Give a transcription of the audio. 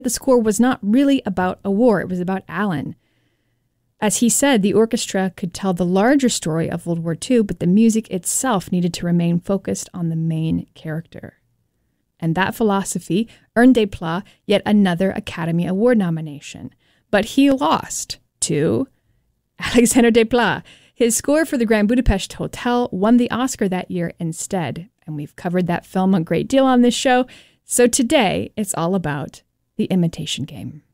The score was not really about a war, it was about Alan. As he said, the orchestra could tell the larger story of World War II, but the music itself needed to remain focused on the main character. And that philosophy earned Desplat yet another Academy Award nomination. But he lost to Alexander Desplat. His score for the Grand Budapest Hotel won the Oscar that year instead. And we've covered that film a great deal on this show. So today, it's all about The Imitation Game.